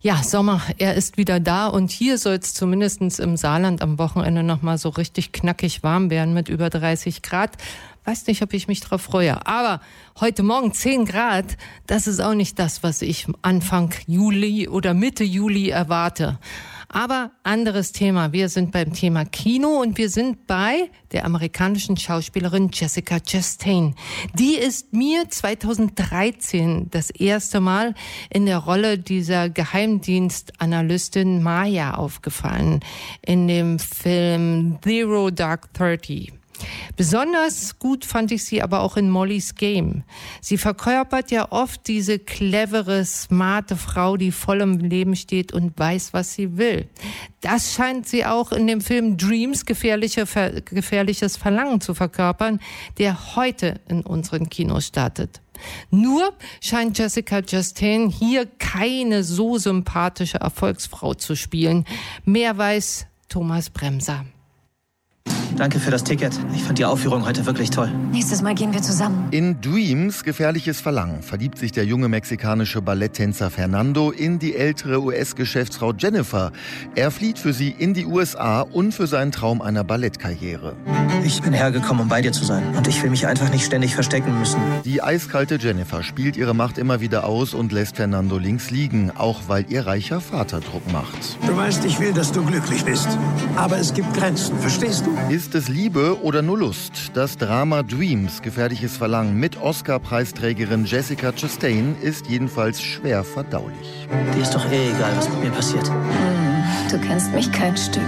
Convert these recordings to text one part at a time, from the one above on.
Ja, Sommer, er ist wieder da und hier soll es zumindest im Saarland am Wochenende nochmal so richtig knackig warm werden mit über 30 Grad. Weiß nicht, ob ich mich drauf freue. Aber heute Morgen 10 Grad, das ist auch nicht das, was ich Anfang Juli oder Mitte Juli erwarte. Aber anderes Thema. Wir sind beim Thema Kino und wir sind bei der amerikanischen Schauspielerin Jessica Chastain. Die ist mir 2013 das erste Mal in der Rolle dieser Geheimdienstanalystin Maya aufgefallen. In dem Film Zero Dark 30. Besonders gut fand ich sie aber auch in Molly's Game. Sie verkörpert ja oft diese clevere, smarte Frau, die voll im Leben steht und weiß, was sie will. Das scheint sie auch in dem Film Dreams, gefährliches Verlangen zu verkörpern, der heute in unseren Kinos startet. Nur scheint Jessica Chastain hier keine so sympathische Erfolgsfrau zu spielen. Mehr weiß Thomas Bremser. Danke für das Ticket. Ich fand die Aufführung heute wirklich toll. Nächstes Mal gehen wir zusammen. In Dreams, gefährliches Verlangen, verliebt sich der junge mexikanische Balletttänzer Fernando in die ältere US-Geschäftsfrau Jennifer. Er flieht für sie in die USA und für seinen Traum einer Ballettkarriere. Ich bin hergekommen, um bei dir zu sein. Und ich will mich einfach nicht ständig verstecken müssen. Die eiskalte Jennifer spielt ihre Macht immer wieder aus und lässt Fernando links liegen, auch weil ihr reicher Vater Druck macht. Du weißt, ich will, dass du glücklich bist. Aber es gibt Grenzen, verstehst du? Ist es Liebe oder nur Lust? Das Drama Dreams, gefährliches Verlangen mit Oscar-Preisträgerin Jessica Chastain ist jedenfalls schwer verdaulich. Dir ist doch egal, was mit mir passiert. Du kennst mich kein Stück.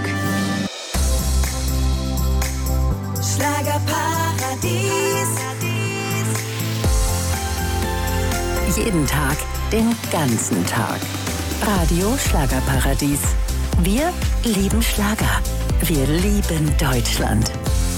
Schlagerparadies. Jeden Tag, den ganzen Tag. Radio Schlagerparadies. Wir lieben Schlager. Wir lieben Deutschland.